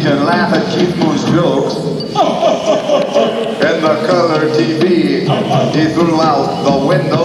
can laugh at Keith Moon's jokes. And the color TV, he threw out the window.